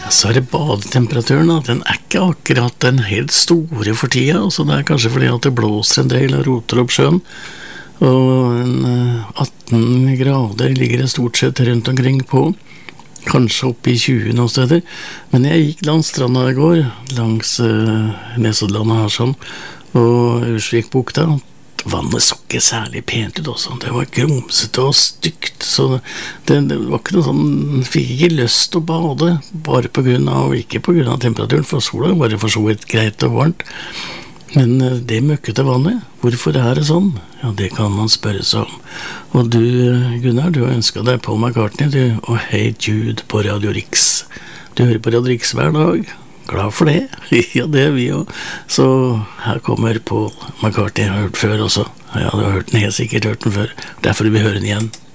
Så er det badetemperaturen da. Den er ikke akkurat den helt store for tida, altså det er kanskje fordi at det blåser en del og roter opp sjøen, og 18 grader ligger det stort sett rundt omkring på, kanskje opp i 20 noen steder, men jeg gikk langs stranda i går, langs Nesodlandet her sånn, og Ursvikbukta. Vannet så ikke særlig pent ut også, det var grumsete og stygt, så det var ikke noe sånn, fikk ikke lyst til å bade, bare på grunn av, ikke på grunn av temperaturen, for sola var det for så vidt greit og varmt, men det møkkete vannet, hvorfor er det sånn? Ja, det kan man spørre seg om. Og du, Gunnar, du har ønsket deg Paul McCartney, du, og Hey Jude på Radio Rix. Du hører på Radio Rix hver dag. Glad for det. Ja, det er vi også. Så her kommer Paul McCartney, jeg har hørt før også. Ja, du har hørt den, helt sikkert hørt den før. Derfor vil vi høre den igjen.